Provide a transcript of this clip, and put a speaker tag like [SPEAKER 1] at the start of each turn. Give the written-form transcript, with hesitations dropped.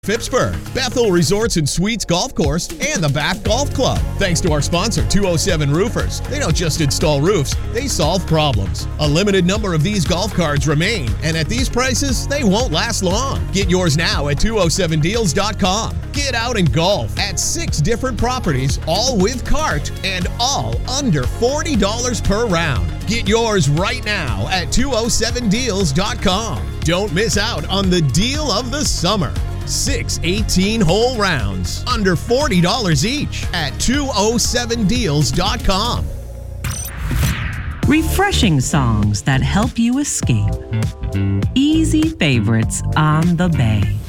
[SPEAKER 1] Phippsburg, Bethel Resorts and Suites Golf Course, and the Bath Golf Club. Thanks to our sponsor, 207 Roofers. They don't just install roofs, they solve problems. A limited number of these golf carts remain, and at these prices, they won't last long. Get yours now at 207deals.com. Get out and golf at 6 different properties, all with cart, and all under $40 per round. Get yours right now at 207deals.com. Don't miss out on the deal of the summer. 6 18-hole rounds, under $40 each at 207deals.com.
[SPEAKER 2] Refreshing songs that help you escape. Easy favorites on the Bay.